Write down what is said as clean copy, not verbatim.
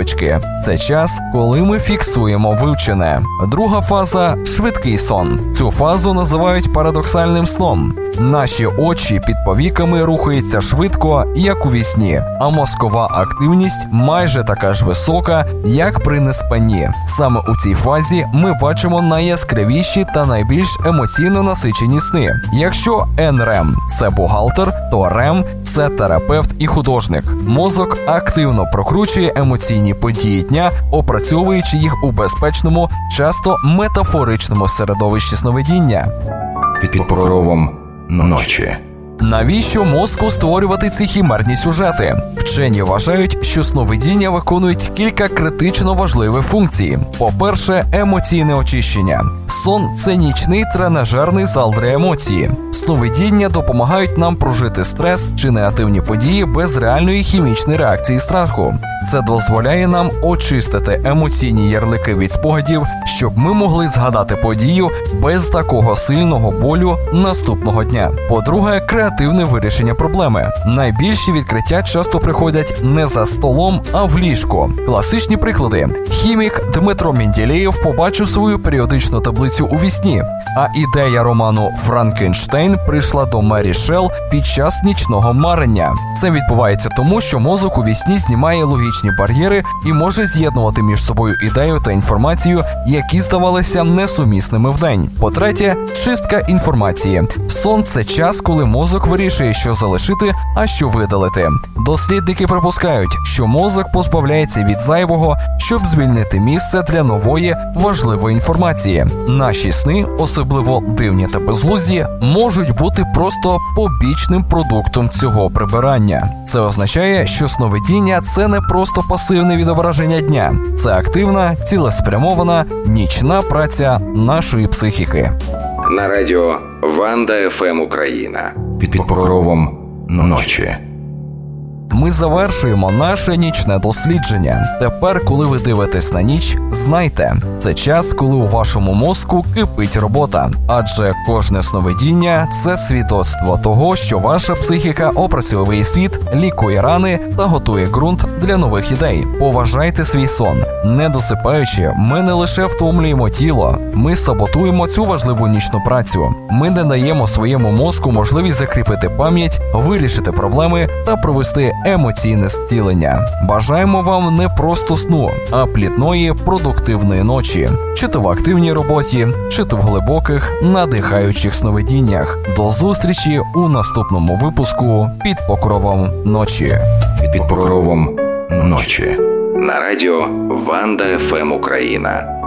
навпочки. Це час, коли ми фіксуємо вивчене. Друга фаза – швидкий сон. Цю фазу називають парадоксальним сном. Наші очі під повіками рухаються швидко, як у вісні, а мозкова активність майже така ж висока, як при неспанні. Саме у цій фазі ми бачимо найяскравіші та найбільш емоційно насичені сни. Якщо НРЕМ – це бухгалтер, то РЕМ – це терапевт і художник. Мозок активно прокручує емоційні події дня, опрацьовуючи їх у безпечному, часто метафоричному середовищі сновидіння. Під покровом ночі. Навіщо мозку створювати ці хімерні сюжети? Вчені вважають, що сновидіння виконують кілька критично важливих функцій. По-перше, емоційне очищення. Сон – це нічний тренажерний зал для емоції. Сновидіння допомагають нам прожити стрес чи негативні події без реальної хімічної реакції страху. Це дозволяє нам очистити емоційні ярлики від спогадів, щоб ми могли згадати подію без такого сильного болю наступного дня. По-друге, креативне вирішення проблеми. Найбільші відкриття часто приходять не за столом, а в ліжку. Класичні приклади. Хімік Дмитро Менделєєв побачив свою періодичну таблицю у вісні, а ідея роману «Франкенштейн» прийшла до Мері Шелл під час нічного марення. Це відбувається тому, що мозок у вісні знімає логічні бар'єри і може з'єднувати між собою ідею та інформацію, які здавалися несумісними вдень. По-третє, чистка інформації. Сон – це час, коли мозок вирішує, що залишити, а що видалити. Дослідники припускають, що мозок позбавляється від зайвого, щоб звільнити місце для нової, важливої інформації. Наші сни, особливо дивні та безглузді, можуть бути просто побічним продуктом цього прибирання. Це означає, що сновидіння – це не просто пасивне відображення дня. Це активна, цілеспрямована, нічна праця нашої психіки. На радіо Ванда ФМ Україна. Під покровом ночі. Ми завершуємо наше нічне дослідження. Тепер, коли ви дивитесь на ніч, знайте, це час, коли у вашому мозку кипить робота. Адже кожне сновидіння – це свідоцтво того, що ваша психіка опрацьовує світ, лікує рани та готує ґрунт для нових ідей. Поважайте свій сон. Не досипаючи, ми не лише втомлюємо тіло, ми саботуємо цю важливу нічну працю. Ми не даємо своєму мозку можливість закріпити пам'ять, вирішити проблеми та провести емоційне зцілення. Бажаємо вам не просто сну, а плідної, продуктивної ночі. Чи то в активній роботі, чи то в глибоких, надихаючих сновидіннях. До зустрічі у наступному випуску «Під покровом ночі». Під покровом ночі. На радіо Ванда ФМ Україна.